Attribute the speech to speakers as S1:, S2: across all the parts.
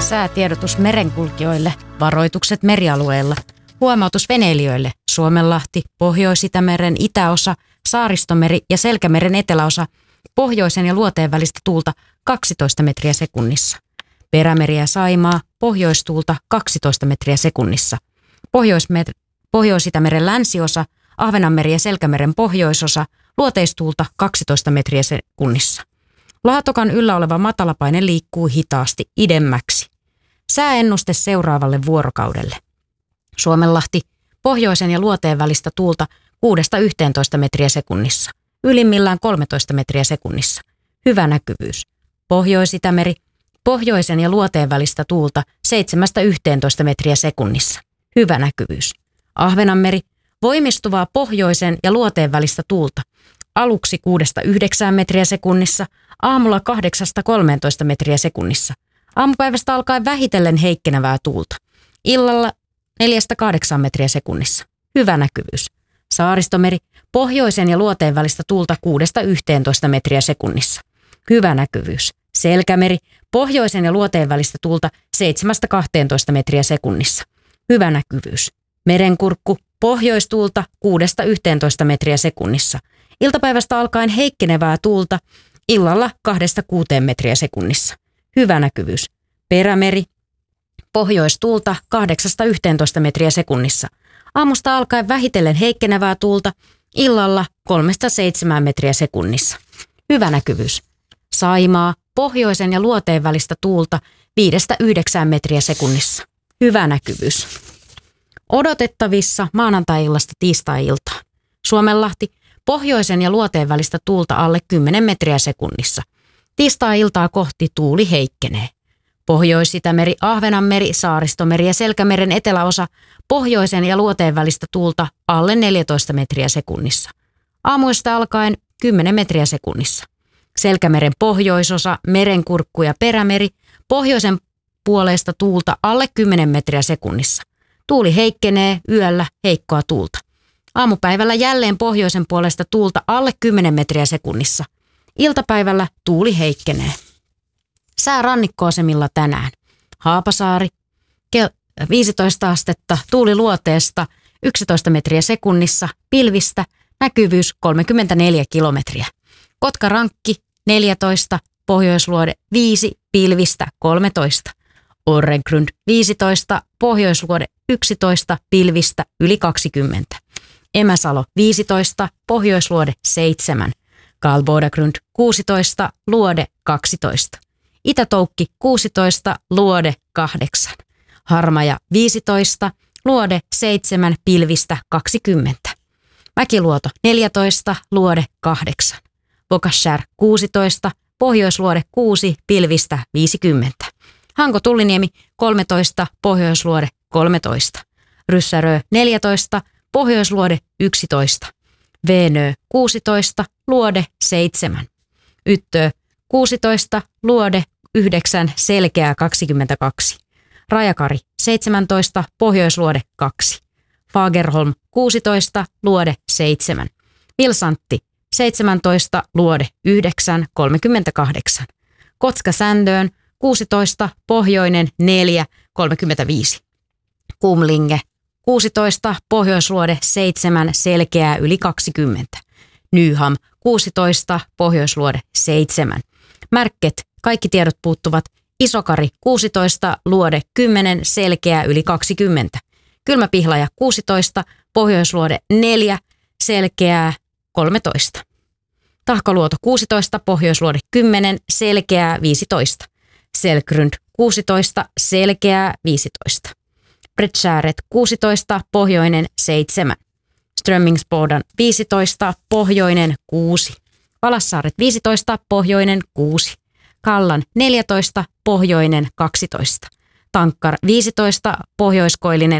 S1: Säätiedotus merenkulkijoille, varoitukset merialueella, huomautus veneilijöille, Suomenlahti, Pohjois-Itämeren itäosa, Saaristomeri ja Selkämeren eteläosa, pohjoisen ja luoteen välistä tuulta 12 metriä sekunnissa. Perämeri ja Saimaa, pohjoistuulta 12 metriä sekunnissa. Pohjois-Itämeren länsiosa, Ahvenanmeri ja Selkämeren pohjoisosa, luoteistuulta 12 metriä sekunnissa. Laatokan yllä oleva matalapaine liikkuu hitaasti idemmäksi. Sääennuste seuraavalle vuorokaudelle. Suomenlahti, pohjoisen ja luoteen välistä tuulta 6–11 metriä sekunnissa. Ylimmillään 13 metriä sekunnissa. Hyvä näkyvyys. Pohjois-Itämeri, pohjoisen ja luoteen välistä tuulta 7–11 metriä sekunnissa. Hyvä näkyvyys. Ahvenanmeri, voimistuvaa pohjoisen ja luoteen välistä tuulta. Aluksi 6–9 metriä sekunnissa, aamulla 8–13 metriä sekunnissa. Aamupäivästä alkaen vähitellen heikkenevää tuulta. Illalla 4–8 metriä sekunnissa. Hyvä näkyvyys. Saaristomeri, pohjoisen ja luoteen välistä tuulta 6–11 metriä sekunnissa. Hyvä näkyvyys. Selkämeri, pohjoisen ja luoteen välistä tuulta 7–12 metriä sekunnissa. Hyvä näkyvyys. Merenkurkku, pohjoistuulta 6–11 metriä sekunnissa. Iltapäivästä alkaen heikkenevää tuulta, illalla 2–6 metriä sekunnissa. Hyvä näkyvyys. Perämeri, pohjoistuulta 8–11 metriä sekunnissa. Aamusta alkaen vähitellen heikkenevää tuulta, illalla 3–7 metriä sekunnissa. Hyvä näkyvyys. Saimaa, pohjoisen ja luoteen välistä tuulta 5–9 metriä sekunnissa. Hyvä näkyvyys. Odotettavissa maanantai-illasta tiistai-iltaan. Suomenlahti, pohjoisen ja luoteen välistä tuulta alle 10 metriä sekunnissa. Tiistai-iltaa kohti tuuli heikkenee. Pohjois-Itämeri, Ahvenanmeri, Saaristomeri ja Selkämeren eteläosa, pohjoisen ja luoteen välistä tuulta alle 14 metriä sekunnissa. Aamuista alkaen 10 metriä sekunnissa. Selkämeren pohjoisosa, merenkurkku ja perämeri, pohjoisen puoleista tuulta alle 10 metriä sekunnissa. Tuuli heikkenee, yöllä heikkoa tuulta. Aamupäivällä jälleen pohjoisen puolesta tuulta alle 10 metriä sekunnissa. Iltapäivällä tuuli heikkenee. Sää rannikkoasemilla tänään. Haapasaari, 15 astetta, tuuli luoteesta 11 metriä sekunnissa, pilvistä, näkyvyys 34 kilometriä. Kotkarankki 14, pohjoisluode 5, pilvistä 13. Orrengrund 15, pohjoisluode 11, pilvistä yli 20. Emäsalo 15, pohjoisluode 7. Karlbodagrund 16, luode 12. Itätoukki 16, luode 8. Harmaja 15, luode 7, pilvistä 20. Mäkiluoto 14, luode 8. Bokaskär 16, pohjoisluode 6, pilvistä 50. Hanko Tulliniemi 13, pohjoisluode 13. Ryssärö 14, pohjoisluode 11. Veenö 16, luode 7. Yttö 16, luode 9, selkeää 22. Rajakari 17, pohjoisluode 2. Fagerholm 16, luode 7. Vilsantti 17, luode 9, 38. Kotska-Sändöön 16, pohjoinen 4, 35. Kumlinge 16, pohjoisluode 7, selkeää yli 20. Nyham 16, pohjoisluode 7. Märket, kaikki tiedot puuttuvat. Isokari 16, luode 10, selkeää yli 20. Kylmäpihlaja 16, pohjoisluode 4, selkeää 13. Tahkoluoto 16, pohjoisluode 10, selkeää 15. Selkrund 16, selkeää 15. Bredsäret 16, pohjoinen 7. Strömmingsbodan 15, pohjoinen 6. Valassaaret 15, pohjoinen 6. Kallan 14, pohjoinen 12. Tankkar 15, pohjoiskoillinen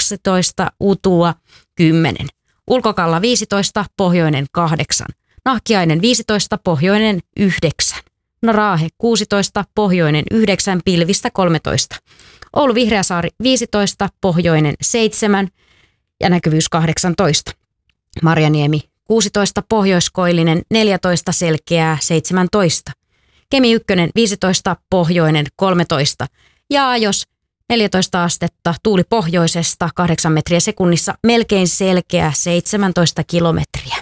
S1: 12, Utua 10. Ulkokalla 15, pohjoinen 8. Nahkiainen 15, pohjoinen 9. Raahe 16, pohjoinen 9, pilvistä 13. Oulu Vihreäsaari 15, pohjoinen 7 ja näkyvyys 18. Marjaniemi 16, pohjoiskoillinen 14, selkeää 17. Kemi 1, 15, pohjoinen 13 Ja jos 14 astetta, tuuli pohjoisesta 8 metriä sekunnissa, melkein selkeä 17 kilometriä.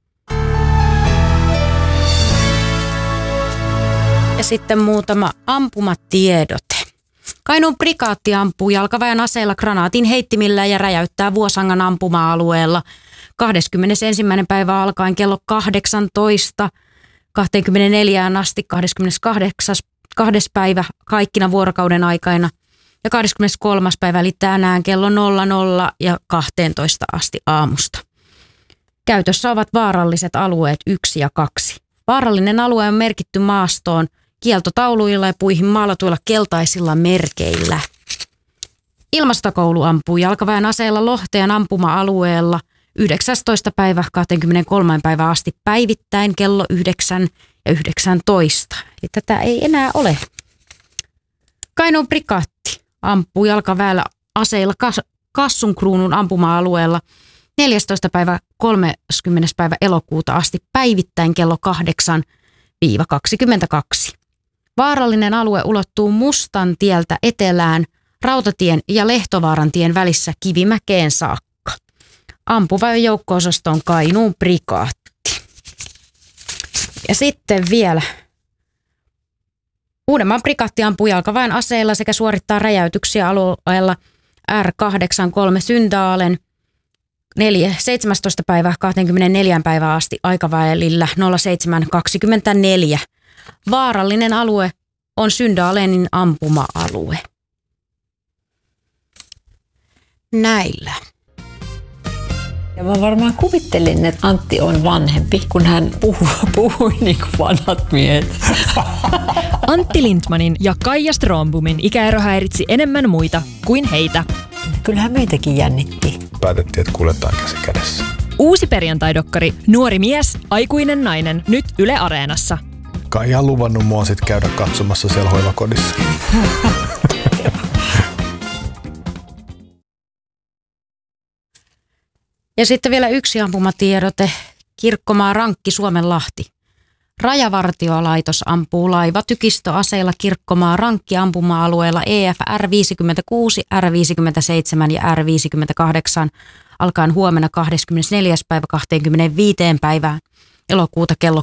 S1: Ja sitten muutama ampumatiedote. Kainuun prikaatti ampuu jalkaväen aseella granaatin heittimillä ja räjäyttää Vuosangan ampuma-alueella 21. päivä alkaen kello 18, 24 asti 28. päivä kaikkina vuorokauden aikaina ja 23. päivä eli tänään kello 00 ja 12 asti aamusta. Käytössä ovat vaaralliset alueet 1 ja 2. Vaarallinen alue on merkitty maastoon kieltotauluilla ja puihin maalatuilla keltaisilla merkeillä. Ilmastokoulu ampuu jalkaväen aseella Lohteen ampuma-alueella 19. päivä 23. päivä asti päivittäin kello 9 ja 19. Eli tätä ei enää ole. Kainuun prikaatti ampuu jalkaväellä aseilla Kassunkruunun ampuma-alueella 14. päivä 30. päivä elokuuta asti päivittäin kello 8-22. Vaarallinen alue ulottuu Mustan tieltä etelään Rautatien ja Lehtovaaran tien välissä Kivimäkeen saakka. Ampuva joukko-osasto on Kainuun prikaatti. Ja sitten vielä Uudenmaan prikaatti ampuu jalkaväen aseella sekä suorittaa räjäytyksiä alueella R83 Syndaalen 17. päivä 24. päivää asti aikavälillä 07.24. Vaarallinen alue on Syndaalenin ampuma-alue. Näillä.
S2: Ja mä varmaan kuvittelin, että Antti on vanhempi, kun hän puhui niin kuin vanhat miehet.
S3: Antti Lindmanin ja Kaija Strombomin ikäero häiritsi enemmän muita kuin heitä.
S2: Kyllähän meitäkin jännitti.
S4: Päätettiin, että kuljetaan käsi kädessä.
S3: Uusi perjantaidokkari Nuori mies, aikuinen nainen, nyt Yle Areenassa.
S4: Kaija on luvannut mua sit käydä katsomassa siellä hoivakodissa.
S1: Ja sitten vielä yksi ampumatiedote. Kirkkomaa Rankki Suomenlahti. Rajavartiolaitos ampuu laivatykistöaseilla Kirkkomaa Rankki ampuma-alueella EF R56, R57 ja R58 alkaen huomenna 24. päivä 25. päivää elokuuta kello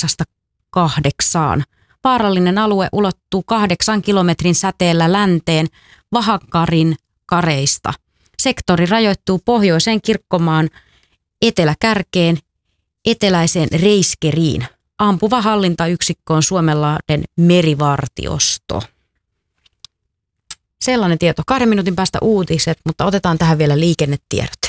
S1: 8-8. Vaarallinen alue ulottuu 8 kilometrin säteellä länteen Vahakarin kareista. Sektori rajoittuu pohjoiseen Kirkkomaan eteläkärkeen eteläiseen Reiskeriin. Ampuva hallintayksikkö on Suomenlahden merivartiosto. Sellainen tieto. 2 minuutin päästä uutiset, mutta otetaan tähän vielä liikennetiedote.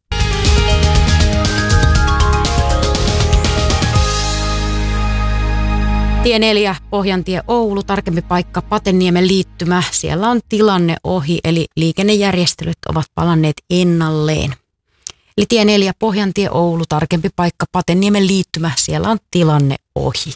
S1: Tie 4, Pohjantie Oulu, tarkempi paikka Patenniemen liittymä. Siellä on tilanne ohi, eli liikennejärjestelyt ovat palanneet ennalleen. Eli tie 4, Pohjantie Oulu, tarkempi paikka Patenniemen liittymä. Siellä on tilanne ohi.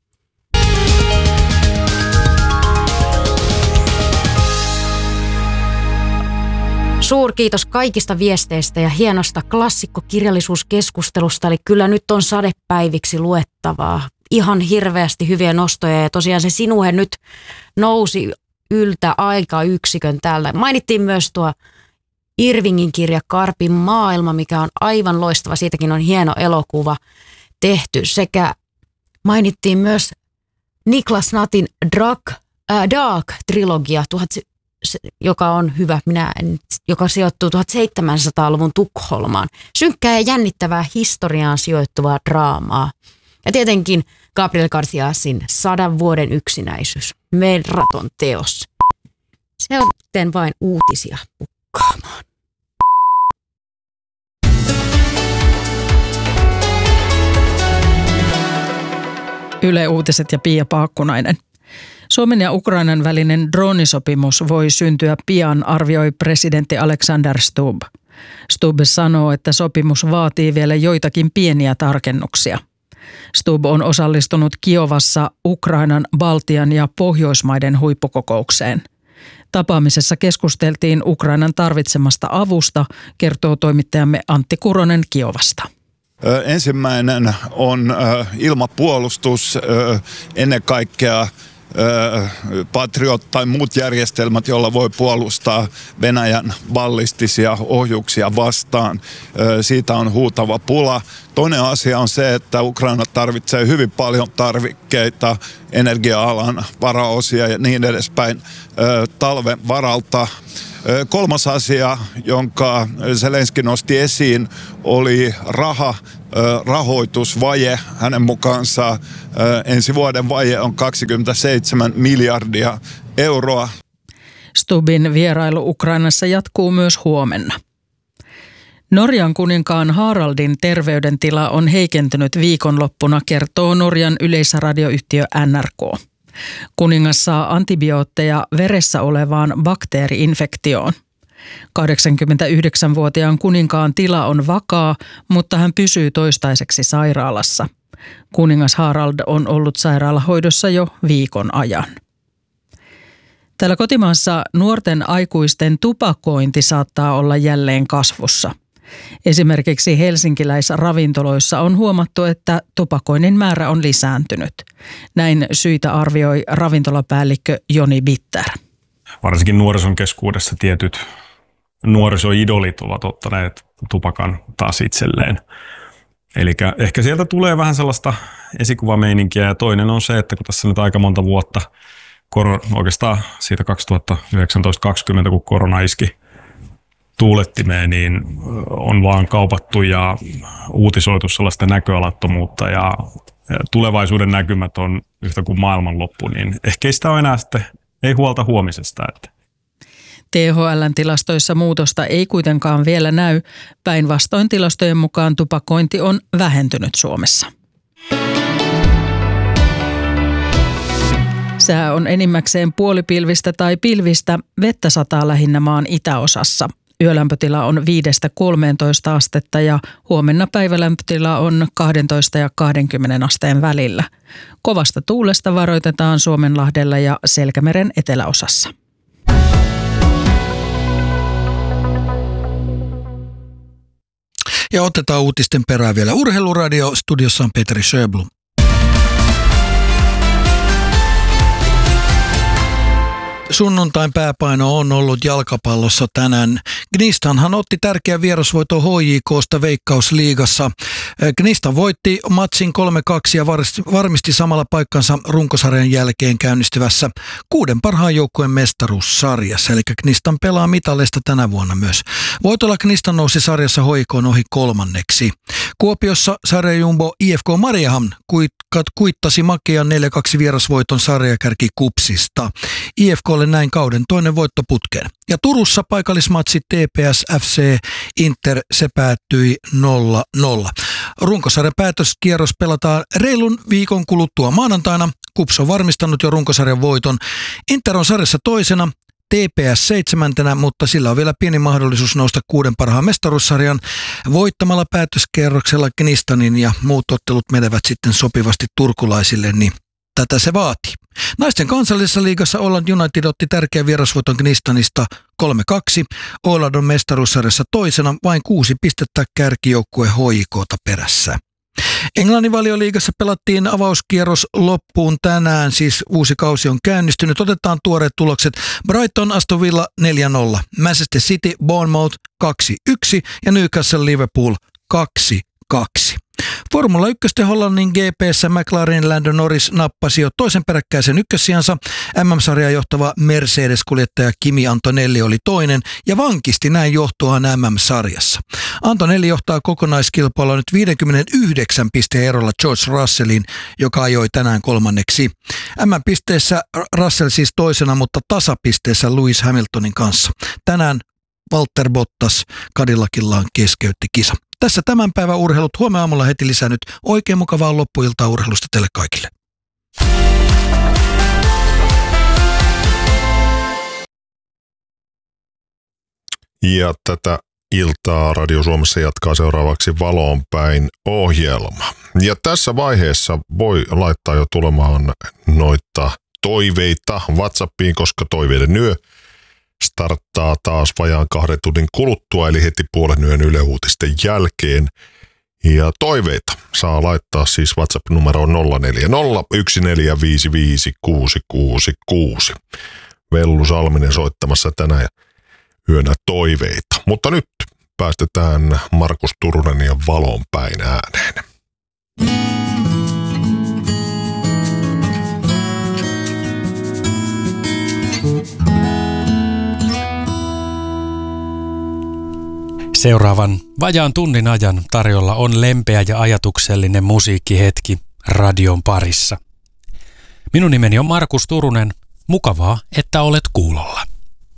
S1: Suurkiitos kaikista viesteistä ja hienosta klassikkokirjallisuuskeskustelusta. Eli kyllä nyt on sadepäiviksi luettavaa. Ihan hirveästi hyviä nostoja ja tosiaan se Sinuhe nyt nousi yltä aikayksikön täällä. Mainittiin myös tuo Irvingin kirja Karpin maailma, mikä on aivan loistava. Siitäkin on hieno elokuva tehty. Sekä mainittiin myös Niklas Natin Dark-trilogia, joka on hyvä, joka sijoittuu 1700-luvun Tukholmaan. Synkkää ja jännittävää historiaan sijoittuvaa draamaa. Ja tietenkin Gabriel Garciasin 100 vuoden yksinäisyys. Verraton teos. Se on sitten vain uutisia pukkaamaan.
S5: Yle Uutiset ja Pia Paakkunainen. Suomen ja Ukrainan välinen droonisopimus voi syntyä pian, arvioi presidentti Alexander Stubb. Stubb sanoo, että sopimus vaatii vielä joitakin pieniä tarkennuksia. Stubb on osallistunut Kiovassa Ukrainan, Baltian ja Pohjoismaiden huippukokoukseen. Tapaamisessa keskusteltiin Ukrainan tarvitsemasta avusta, kertoo toimittajamme Antti Kuronen Kiovasta.
S6: Ensimmäinen on ilmapuolustus, ennen kaikkea Patriot tai muut järjestelmät, joilla voi puolustaa Venäjän ballistisia ohjuksia vastaan. Siitä on huutava pula. Toinen asia on se, että Ukraina tarvitsee hyvin paljon tarvikkeita, energia-alan varaosia ja niin edespäin talven varalta. Kolmas asia, jonka Zelenski nosti esiin, oli rahoitusvaje. Hänen mukaansa ensi vuoden vaje on 27 miljardia euroa.
S5: Stubbin vierailu Ukrainassa jatkuu myös huomenna. Norjan kuninkaan Haraldin terveydentila on heikentynyt viikonloppuna, kertoo Norjan yleisradioyhtiö NRK. Kuningas saa antibiootteja veressä olevaan bakteeri-infektioon. 89-vuotiaan kuninkaan tila on vakaa, mutta hän pysyy toistaiseksi sairaalassa. Kuningas Harald on ollut sairaalahoidossa jo viikon ajan. Täällä kotimaassa nuorten aikuisten tupakointi saattaa olla jälleen kasvussa. Esimerkiksi helsinkiläisravintoloissa on huomattu, että tupakoinnin määrä on lisääntynyt. Näin syitä arvioi ravintolapäällikkö Joni Bitter.
S7: Varsinkin nuorison keskuudessa tietyt nuorisoidolit ovat ottaneet tupakan taas itselleen. Eli ehkä sieltä tulee vähän sellaista esikuvameininkiä, ja toinen on se, että kun tässä nyt aika monta vuotta, oikeastaan siitä 2019-2020, kun korona iski tuulettimeen, niin on vaan kaupattu ja uutisoitu sellaista näköalattomuutta, ja tulevaisuuden näkymät on yhtä kuin maailmanloppu, niin ehkä ei sitä ole enää sitten, ei huolta huomisesta.
S5: THL:n tilastoissa muutosta ei kuitenkaan vielä näy. Päinvastoin tilastojen mukaan tupakointi on vähentynyt Suomessa. Sää on enimmäkseen puolipilvistä tai pilvistä, vettä sataa lähinnä maan itäosassa. Yölämpötila on 5-13 astetta ja huomenna päivälämpötila on 12 ja 20 asteen välillä. Kovasta tuulesta varoitetaan Suomenlahdella ja Selkämeren eteläosassa.
S8: Ja otetaan uutisten perään vielä Urheiluradio. Studiossa on Petri Sjöblom. Sunnuntain pääpaino on ollut jalkapallossa tänään. Gnistanhan otti tärkeän vierasvoiton HJK:sta Veikkausliigassa. Gnistan voitti matsin 3-2 ja varmisti samalla paikkansa runkosarjan jälkeen käynnistyvässä 6 parhaan joukkueen mestaruussarjassa. Eli Gnistan pelaa mitaleista tänä vuonna myös. Voitolla Gnistan nousi sarjassa HJK:n ohi 3. Kuopiossa sarjajumbo IFK Mariehamn kuittasi makean 4-2 vierasvoiton sarjakärki KuPSista. IFK:lle näin kauden toinen voitto putkeen. Ja Turussa paikallismatsi TPS FC Inter, se päättyi 0-0. Runkosarjan päätöskierros pelataan reilun viikon kuluttua maanantaina. KuPS on varmistanut jo runkosarjan voiton. Inter on sarjassa toisena, TPS 7, mutta sillä on vielä pieni mahdollisuus nousta 6 parhaan mestaruussarjan voittamalla päätöskierroksella Gnistanin, ja muut ottelut menevät sitten sopivasti turkulaisille, niin tätä se vaatii. Naisten kansallisessa liigassa Åland United otti tärkeän vierasvoiton Gnistanista 3-2. Åland on mestaruussarjassa toisena, vain 6 pistettä kärkijoukkue HJK:ta perässä. Englannin Valioliigassa pelattiin avauskierros loppuun tänään, siis uusi kausi on käynnistynyt. Otetaan tuoreet tulokset. Brighton Aston Villa 4-0, Manchester City Bournemouth 2-1 ja Newcastle Liverpool 2-2. Formula 1 Hollannin GP:ssä McLaren Lando Norris nappasi jo toisen peräkkäisen ykkössijansa. MM-sarjaa johtava Mercedes-kuljettaja Kimi Antonelli oli toinen ja vankisti näin johtoaan MM-sarjassa. Antonelli johtaa kokonaiskilpailua nyt 59 pisteen erolla George Russellin, joka ajoi tänään 3. MM-pisteessä Russell siis toisena, mutta tasapisteessä Lewis Hamiltonin kanssa. Tänään Valtteri Bottas Cadillacillaan keskeytti kisa. Tässä tämän päivän urheilut. Huomenna aamulla heti lisää nyt. Oikein mukavaa loppuiltaa urheilusta teille kaikille.
S9: Ja tätä iltaa Radio Suomessa jatkaa seuraavaksi Valoon päin -ohjelma. Ja tässä vaiheessa voi laittaa jo tulemaan noita toiveita WhatsAppiin, koska toiveiden yö starttaa taas vajaan 2 tunnin kuluttua, eli heti 0:30 Yle Uutisten jälkeen. Ja toiveita saa laittaa siis WhatsApp-numeroon 0401455666. Vellu Salminen soittamassa tänä yönä toiveita. Mutta nyt päästetään Markus Turunen ja Valon päin ääneen.
S10: Seuraavan vajaan tunnin ajan tarjolla on lempeä ja ajatuksellinen musiikkihetki radion parissa. Minun nimeni on Markus Turunen. Mukavaa, että olet kuulolla.